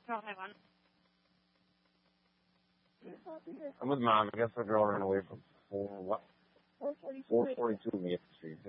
No, hang on. I'm with Mom. I guess the girl ran away from 442 Maple Street.